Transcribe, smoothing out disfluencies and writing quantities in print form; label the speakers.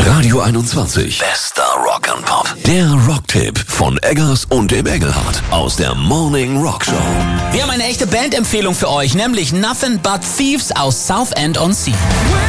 Speaker 1: Radio 21. Bester Rock and Pop. Der Rocktipp von Eggers und dem Engelhardt aus der Morning Rock Show.
Speaker 2: Wir haben eine echte Bandempfehlung für euch, nämlich Nothing But Thieves aus Southend-on-Sea.